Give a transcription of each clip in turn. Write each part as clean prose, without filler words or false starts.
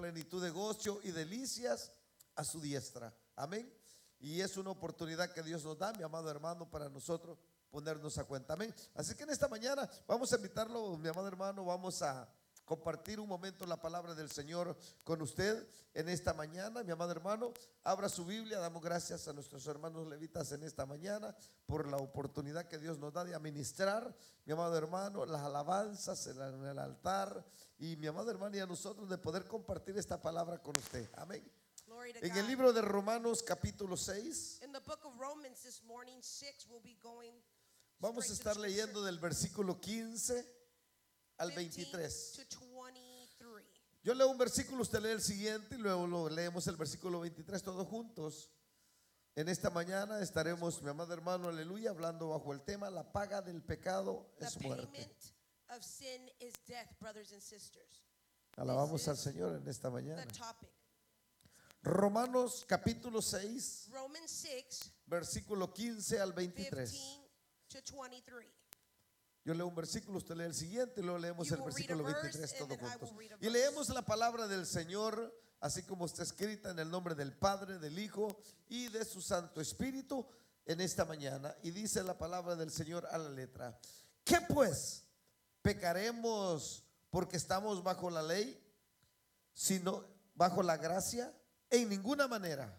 plenitud de gozo y delicias a su diestra. Amén. Y es una oportunidad que Dios nos da, mi amado hermano, para nosotros ponernos a cuenta. Amén. Así que en esta mañana vamos a invitarlo, mi amado hermano, vamos a compartir un momento la palabra del Señor con usted en esta mañana. Mi amado hermano, abra su Biblia. Damos gracias a nuestros hermanos levitas en esta mañana por la oportunidad que Dios nos da de administrar, mi amado hermano, las alabanzas en el altar, y mi amado hermano y a nosotros de poder compartir esta palabra con usted. Amén. En el libro de Romanos capítulo 6 vamos a estar leyendo del versículo 15 al 23. Yo leo un versículo, usted lee el siguiente y luego lo leemos el versículo 23 todos juntos. En esta mañana estaremos, mi amado hermano, aleluya, hablando bajo el tema: la paga del pecado es muerte. Alabamos al Señor en esta mañana. Romanos capítulo 6, versículo 15 al 23. Yo leo un versículo, usted lee el siguiente y luego leemos el versículo 23 todos juntos. Y leemos la palabra del Señor así como está escrita, en el nombre del Padre, del Hijo y de su Santo Espíritu, en esta mañana. Y dice la palabra del Señor a la letra: ¿qué pues? ¿Pecaremos porque estamos bajo la ley, sino bajo la gracia? En ninguna manera.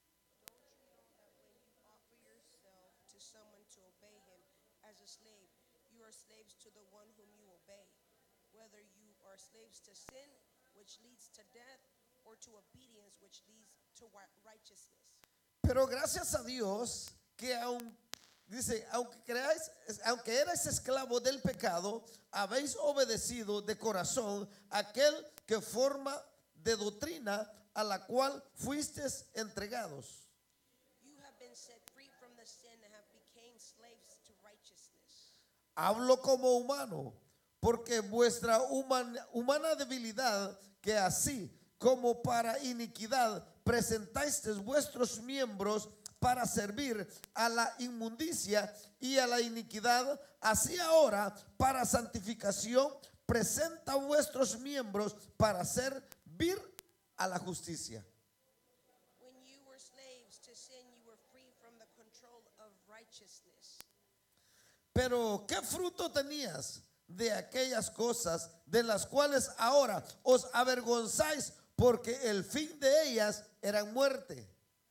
Pero gracias a Dios que dice, aunque erais esclavo del pecado, habéis obedecido de corazón aquel que forma de doctrina a la cual fuisteis entregados. Hablo como humano, porque vuestra humana debilidad, que así como para iniquidad presentasteis vuestros miembros para servir a la inmundicia y a la iniquidad, así ahora para santificación presenta vuestros miembros para servir a la justicia. Pero ¿qué fruto tenías de aquellas cosas de las cuales ahora os avergonzáis? Porque el fin de ellas era muerte.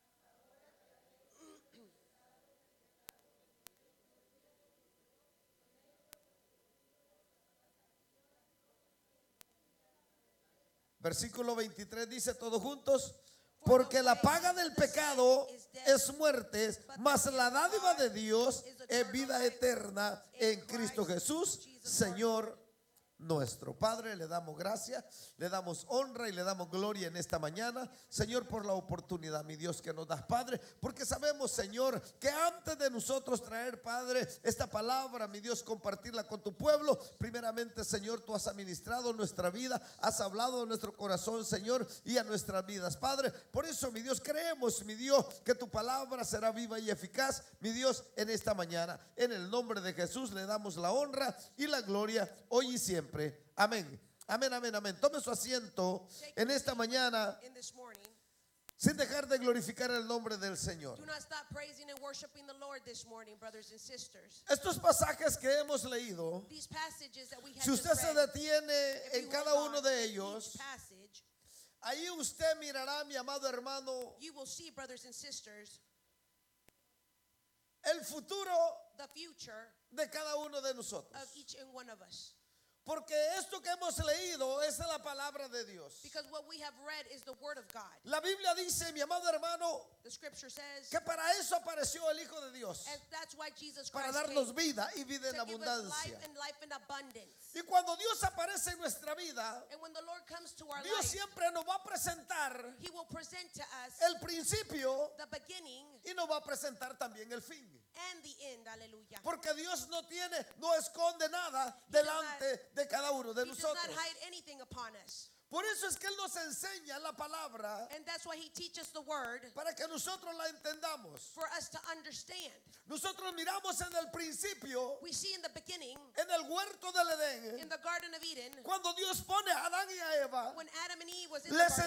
Versículo 23 dice todos juntos: porque la paga del pecado es muerte, mas la dádiva de Dios es vida eterna en Cristo Jesús, Señor nuestro. Padre, le damos gracias, le damos honra y le damos gloria en esta mañana, Señor, por la oportunidad, mi Dios, que nos das, Padre, porque sabemos, Señor, que antes de nosotros traer, Padre, esta palabra, mi Dios, compartirla con tu pueblo, primeramente, Señor, tú has administrado nuestra vida, has hablado a nuestro corazón, Señor, y a nuestras vidas, Padre. Por eso, mi Dios, creemos, mi Dios, que tu palabra será viva y eficaz, mi Dios, en esta mañana. En el nombre de Jesús le damos la honra y la gloria hoy y siempre. Amén. Amén, amén, amén. Tome su asiento en esta mañana sin dejar de glorificar el nombre del Señor. Estos pasajes que hemos leído, si usted se detiene en cada uno de ellos, ahí usted mirará, mi amado hermano, el futuro de cada uno de nosotros. Porque esto que hemos leído es la palabra de Dios. La Biblia dice, mi amado hermano, que para eso apareció el Hijo de Dios, para darnos vida y vida en abundancia. Y cuando Dios aparece en nuestra vida, Dios siempre nos va a presentar el principio y nos va a presentar también el fin. Porque Dios no esconde nada delante de cada uno de nosotros. Por eso es que Él nos enseña la palabra, para que nosotros la entendamos. Nosotros miramos en el principio, en el huerto del Edén, cuando Dios pone a Adán y a Eva, les